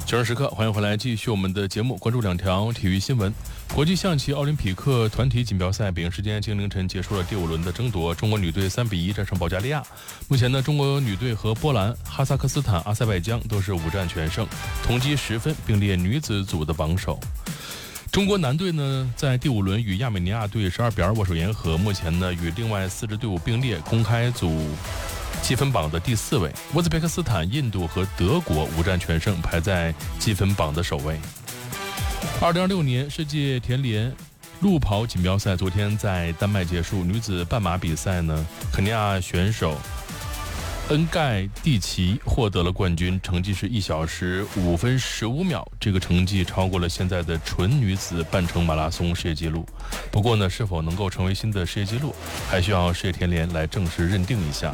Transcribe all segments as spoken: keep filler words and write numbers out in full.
九十时刻，欢迎回来，继续我们的节目，关注两条体育新闻。国际象棋奥林匹克团体锦标赛，北京时间今天凌晨结束了第五轮的争夺，中国女队三比一战胜保加利亚。目前呢，中国女队和波兰、哈萨克斯坦、阿塞拜疆都是五战全胜，同积十分，并列女子组的榜首。中国男队呢，在第五轮与亚美尼亚队十二比二握手言和，目前呢与另外四支队伍并列公开组积分榜的第四位。乌兹别克斯坦、印度和德国五战全胜，排在积分榜的首位。二零二六年世界田联路跑锦标赛昨天在丹麦结束，女子半马比赛呢，肯尼亚选手恩盖蒂奇获得了冠军，成绩是一小时五分十五秒，这个成绩超过了现在的纯女子半程马拉松世界纪录。不过呢，是否能够成为新的世界纪录，还需要世界田联来正式认定一下。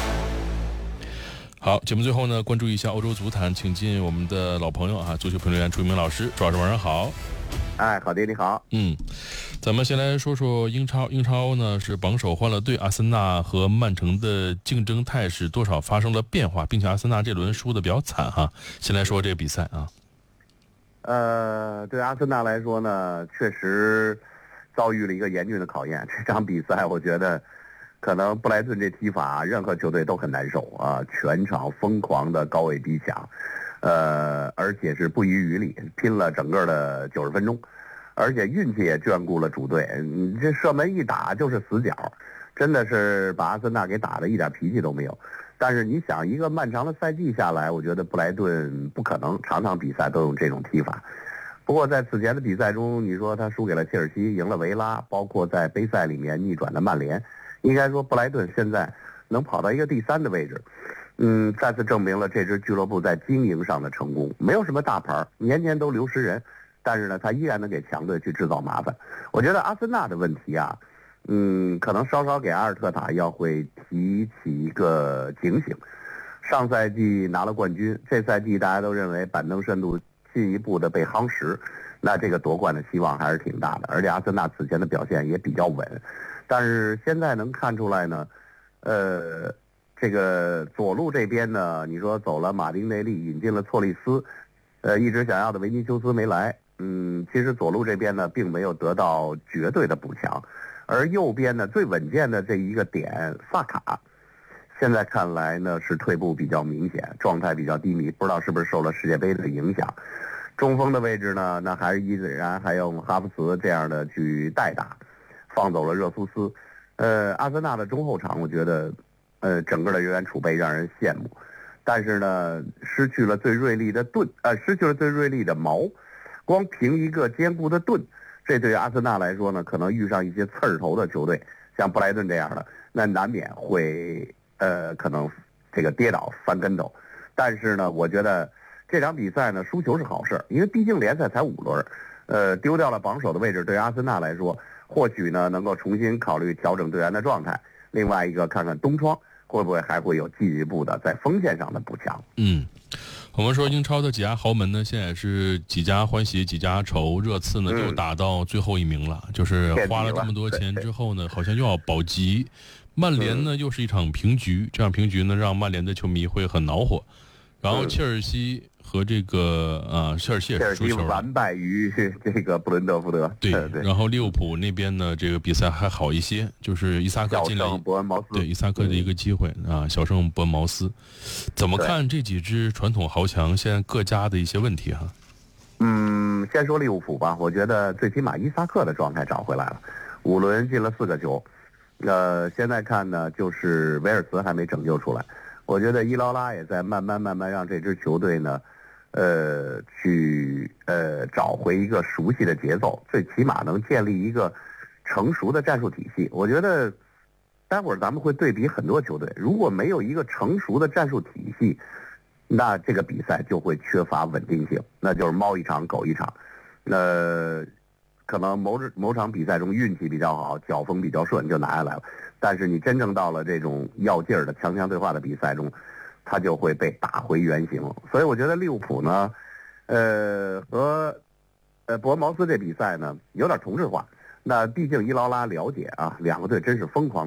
好，节目最后呢，关注一下欧洲足坛，请进我们的老朋友啊，足球评论员朱一鸣老师。朱老师晚上好。 哎，好的，你好。 嗯，咱们先来说说英超。英超呢是榜首换了队，阿森纳和曼城的竞争态势多少发生了变化，并且阿森纳这轮输的比较惨哈。先来说这个比赛啊。 呃，对阿森纳来说呢，确实遭遇了一个严峻的考验。这场比赛，我觉得可能布莱顿这踢法，任何球队都很难受啊，全场疯狂的高位逼抢。呃，而且是不遗余力，拼了整个的九十分钟，而且运气也眷顾了主队。你这射门一打就是死角，真的是把阿森纳给打的一点脾气都没有。但是你想，一个漫长的赛季下来，我觉得布莱顿不可能场场比赛都用这种踢法。不过在此前的比赛中，你说他输给了切尔西，赢了维拉，包括在杯赛里面逆转的曼联，应该说布莱顿现在能跑到一个第三的位置。嗯，再次证明了这支俱乐部在经营上的成功。没有什么大牌，年年都流失人，但是呢，他依然能给强队去制造麻烦。我觉得阿森纳的问题啊，嗯，可能稍稍给阿尔特塔要会提起一个警醒。上赛季拿了冠军，这赛季大家都认为板凳深度进一步的被夯实，那这个夺冠的希望还是挺大的。而且阿森纳此前的表现也比较稳，但是现在能看出来呢，呃。这个左路这边呢，你说走了马丁内利，引进了措利斯，呃，一直想要的维尼修斯没来。嗯，其实左路这边呢，并没有得到绝对的补强，而右边呢，最稳健的这一个点萨卡，现在看来呢是退步比较明显，状态比较低迷，不知道是不是受了世界杯的影响。中锋的位置呢，那还是伊子然还有哈弗茨这样的去代打，放走了热苏斯。呃，阿森纳的中后场，我觉得。呃，整个的人员储备让人羡慕，但是呢，失去了最锐利的盾，呃，失去了最锐利的矛，光凭一个坚固的盾，这对于阿森纳来说呢，可能遇上一些刺儿头的球队，像布莱顿这样的，那难免会呃，可能这个跌倒翻跟头。但是呢，我觉得这场比赛呢，输球是好事，因为毕竟联赛才五轮，呃，丢掉了榜首的位置，对于阿森纳来说，或许呢，能够重新考虑调整队员的状态。另外一个，看看东窗会不会还会有进一步的在锋线上的补强。 嗯，我们说英超的几家豪门呢，现在是几家欢喜几家愁，热刺呢就打到最后一名了，嗯、就是花了这么多钱之后呢，好像又要保级。曼联呢、嗯、又是一场平局，这样平局呢让曼联的球迷会很恼火。然后切尔西和这个啊，切尔西也是输球， 切尔西完败于这个布伦特福德。 对，对然后利物浦那边呢，这个比赛还好一些，就是伊萨克进了伯恩茅斯， 对伊萨克的一个机会、嗯、啊，小胜伯恩茅斯。怎么看这几支传统豪强现在各家的一些问题哈？ 嗯，先说利物浦吧，我觉得最起码伊萨克的状态找回来了，五轮进了四个球。呃，现在看呢，就是维尔茨还没拯救出来。我觉得伊劳拉也在慢慢慢慢让这支球队呢，呃，去呃找回一个熟悉的节奏，最起码能建立一个成熟的战术体系。我觉得，待会儿咱们会对比很多球队，如果没有一个成熟的战术体系，那这个比赛就会缺乏稳定性，那就是猫一场狗一场。呃，可能某某场比赛中运气比较好，脚风比较顺就拿下来了。但是你真正到了这种要劲儿的强强对话的比赛中，他就会被打回原形。所以我觉得利物浦呢，呃，和呃伯恩茅斯这比赛呢有点同质化。那毕竟伊劳拉了解啊，两个队真是疯狂。